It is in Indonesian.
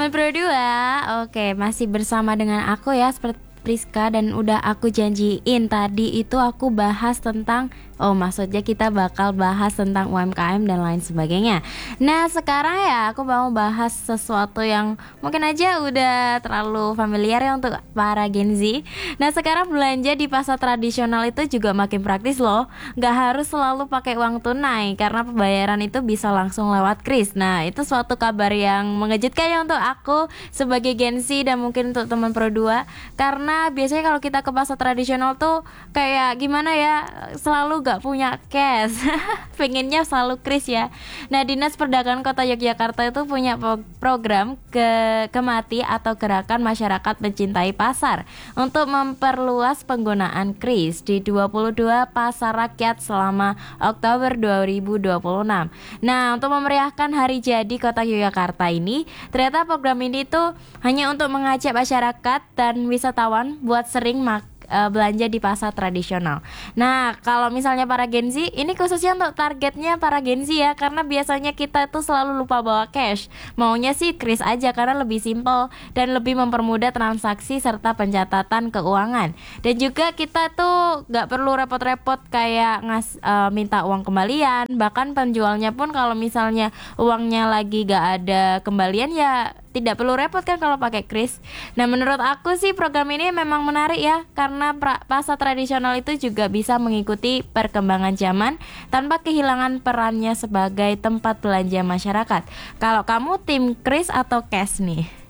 teman Pro 2. Oke, masih bersama dengan aku ya, seperti Priska, dan udah aku janjiin tadi itu aku bahas tentang maksudnya kita bakal bahas tentang UMKM dan lain sebagainya. Nah, sekarang ya aku mau bahas sesuatu yang mungkin aja udah terlalu familiar ya untuk para Gen Z. Nah, sekarang belanja di pasar tradisional itu juga makin praktis loh. Gak harus selalu pakai uang tunai karena pembayaran itu bisa langsung lewat kris. Nah, itu suatu kabar yang mengejutkan ya untuk aku sebagai Gen Z dan mungkin untuk teman Pro 2. Karena biasanya kalau kita ke pasar tradisional tuh kayak gimana ya, selalu gak punya cash. Pengennya selalu kris ya. Nah, Dinas Perdagangan Kota Yogyakarta itu punya program Kemati atau Gerakan Masyarakat Mencintai Pasar untuk memperluas penggunaan kris di 22 pasar rakyat selama Oktober 2026. Nah, untuk memeriahkan hari jadi Kota Yogyakarta ini, ternyata program ini tuh hanya untuk mengajak masyarakat dan wisatawan buat sering belanja di pasar tradisional. Nah, kalau misalnya para Gen Z, ini khususnya untuk targetnya para Gen Z ya, karena biasanya kita tuh selalu lupa bawa cash. Maunya sih kris aja karena lebih simpel dan lebih mempermudah transaksi serta pencatatan keuangan. Dan juga kita tuh gak perlu repot-repot kayak minta uang kembalian. Bahkan penjualnya pun kalau misalnya uangnya lagi gak ada kembalian ya tidak perlu repot kan kalau pakai kris. Nah, menurut aku sih program ini memang menarik ya, karena pasar tradisional itu juga bisa mengikuti perkembangan zaman tanpa kehilangan perannya sebagai tempat belanja masyarakat. Kalau kamu tim kris atau cash nih?